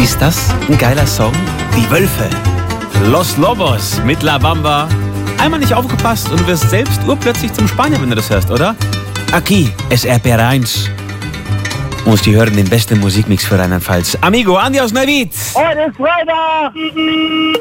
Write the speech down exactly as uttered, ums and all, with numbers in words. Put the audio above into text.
Ist das ein geiler Song? Die Wölfe. Los Lobos mit La Bamba. Einmal nicht aufgepasst und du wirst selbst urplötzlich zum Spanier, wenn du das hörst, oder? Aquí es R P R eins. Und die hören den besten Musikmix für Rheinland-Pfalz. Amigo, Andi aus Neuwied. Heute ist Freitag!